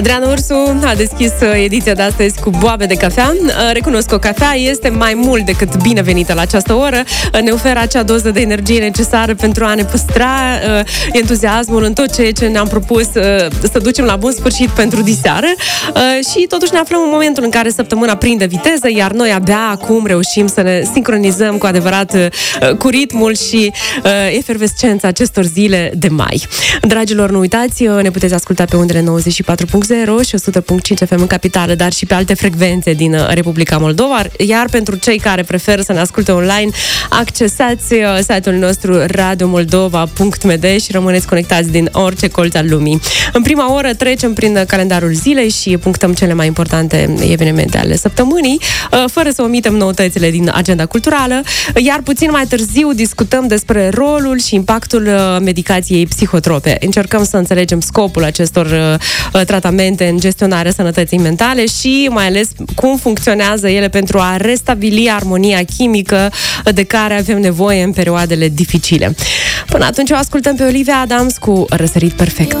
Adrian Ursu a deschis ediția de astăzi cu boabe de cafea. Recunosc că o cafea este mai mult decât binevenită la această oră. Ne oferă acea doză de energie necesară pentru a ne păstra entuziasmul în tot ceea ce ne-am propus să ducem la bun sfârșit pentru diseară. Și totuși ne aflăm în momentul în care săptămâna prinde viteză, iar noi abia acum reușim să ne sincronizăm cu adevărat cu ritmul și efervescența acestor zile de mai. Dragilor, nu uitați, ne puteți asculta pe undele 94.0 și 100.5 FM în capitală, dar și pe alte frecvențe din Republica Moldova. Iar pentru cei care preferă să ne asculte online, accesați site-ul nostru radiomoldova.md și rămâneți conectați din orice colț al lumii. În prima oră trecem prin calendarul zilei și punctăm cele mai importante evenimente ale săptămânii, fără să omitem noutățile din agenda culturală, iar puțin mai târziu discutăm despre rolul și impactul medicației psihotrope. Încercăm să înțelegem scopul acestor tratamente în gestionarea sănătății mentale și mai ales cum funcționează ele pentru a restabili armonia chimică de care avem nevoie în perioadele dificile. Până atunci o ascultăm pe Olivia Adams cu Răsărit Perfect.